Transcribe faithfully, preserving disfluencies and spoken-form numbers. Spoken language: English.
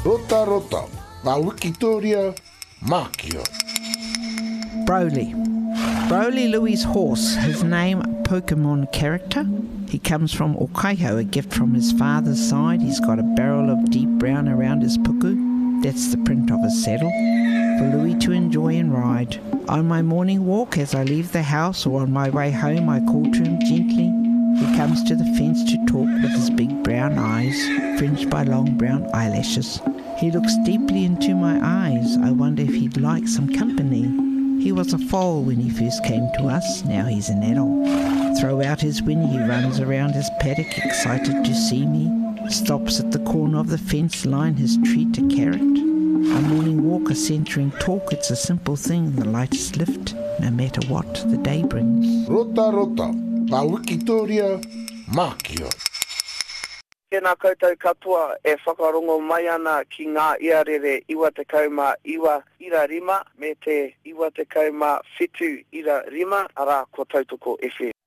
Rota rota, ngā Wikitoria Mākia. Broly. Broly Louis' horse, his name a Pokemon character. He comes from Okaiho, a gift from his father's side. He's got a barrel of deep brown around his puku. That's the print of his saddle, for Louis to enjoy and ride. On my morning walk, as I leave the house or on my way home, I call to him gently. He comes to the fence to talk with his big brown eyes, fringed by long brown eyelashes. He looks deeply into my eyes. I wonder if he'd like some company. He was a foal when he first came to us, now he's an adult. Throw out his whinny, he runs around his paddock, excited to see me. Stops at the corner of the fence line, his treat a carrot. A morning walk, a centering talk, it's a simple thing, the lightest lift, no matter what the day brings. Rota rota, ngā Wikitoria Mākia. Tēnā koutou katoa e whakarongo mai ana ki ngā iarere iwa te kauma iwa ira rima me te iwa te kauma whitu ira rima ara ko tautoko F M.